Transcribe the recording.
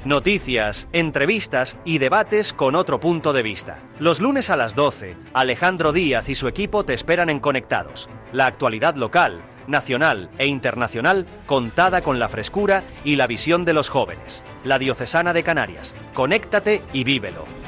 Noticias, entrevistas y debates con otro punto de vista. Los lunes a las 12, Alejandro Díaz y su equipo te esperan en Conectados. La actualidad local, nacional e internacional contada con la frescura y la visión de los jóvenes. La Diocesana de Canarias. Conéctate y vívelo.